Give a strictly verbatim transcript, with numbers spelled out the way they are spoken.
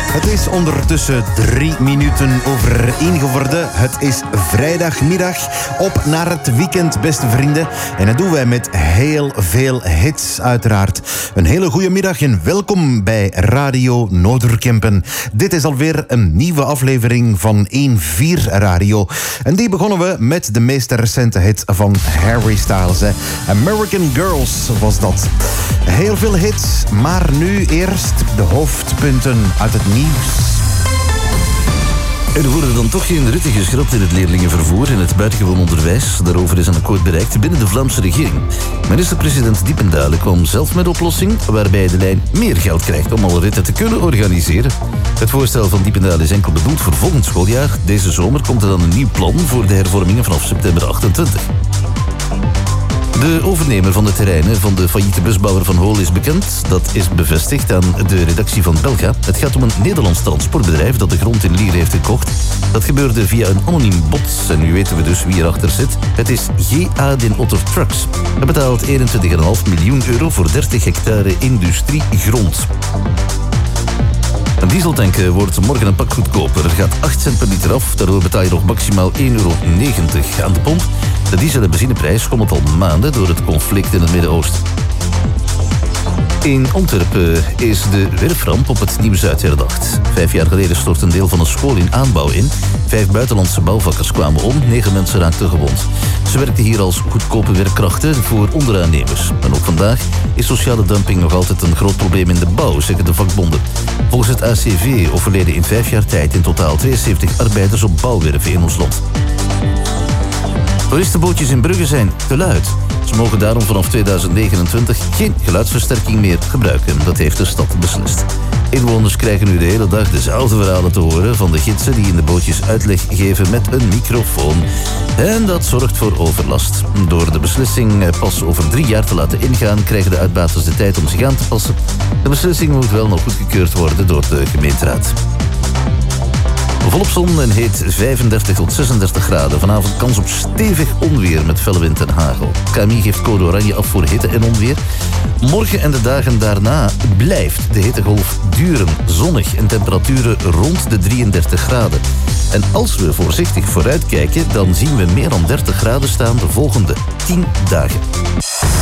Het is ondertussen drie minuten over één geworden. Het is vrijdagmiddag. Op naar het weekend, beste vrienden. En dat doen wij met heel veel hits, uiteraard. Een hele goede middag en welkom bij Radio Noorderkempen. Dit is alweer een nieuwe aflevering van één vier Radio. En die begonnen we met de meest recente hit van Harry Styles. Hè. American Girls was dat. Heel veel hits, maar nu eerst de hoofdpunten uit het nieuws. Er worden dan toch geen ritten geschrapt in het leerlingenvervoer en het buitengewoon onderwijs. Daarover is een akkoord bereikt binnen de Vlaamse regering. Minister-president Diependale kwam zelf met oplossing waarbij de lijn meer geld krijgt om alle ritten te kunnen organiseren. Het voorstel van Diependale is enkel bedoeld voor volgend schooljaar. Deze zomer komt er dan een nieuw plan voor de hervormingen vanaf september achtentwintig. De overnemer van de terreinen van de failliete busbouwer Van Hool is bekend. Dat is bevestigd aan de redactie van Belga. Het gaat om een Nederlands transportbedrijf dat de grond in Lier heeft gekocht. Dat gebeurde via een anoniem bod. En nu weten we dus wie erachter zit. Het is G A Den Otter Trucks. Hij betaalt eenentwintig komma vijf miljoen euro voor dertig hectare industriegrond. Een dieseltank wordt morgen een pak goedkoper. Er gaat acht cent per liter af, daardoor betaal je nog maximaal één euro negentig aan de pomp. De diesel- en benzineprijs komt al maanden door het conflict in het Midden-Oosten. In Antwerpen is de werframp op het Nieuw-Zuid herdacht. Vijf jaar geleden stort een deel van een school in aanbouw in. Vijf buitenlandse bouwvakkers kwamen om, negen mensen raakten gewond. Ze werkten hier als goedkope werkkrachten voor onderaannemers. En ook vandaag is sociale dumping nog altijd een groot probleem in de bouw, zeggen de vakbonden. Volgens het A C V overleden in vijf jaar tijd in totaal tweeënzeventig arbeiders op bouwwerven in ons land. Toeristenbootjes in Brugge zijn te luid. Ze mogen daarom vanaf tweeduizend negenentwintig geen geluidsversterking meer gebruiken. Dat heeft de stad beslist. Inwoners krijgen nu de hele dag dezelfde verhalen te horen van de gidsen die in de bootjes uitleg geven met een microfoon. En dat zorgt voor overlast. Door de beslissing pas over drie jaar te laten ingaan, krijgen de uitbaters de tijd om zich aan te passen. De beslissing moet wel nog goedgekeurd worden door de gemeenteraad. Volop zon en heet vijfendertig tot zesendertig graden. Vanavond kans op stevig onweer met felle wind en hagel. K M I geeft code oranje af voor hitte en onweer. Morgen en de dagen daarna blijft de hittegolf duren. Zonnig en temperaturen rond de drieëndertig graden. En als we voorzichtig vooruitkijken, dan zien we meer dan dertig graden staan de volgende tien dagen.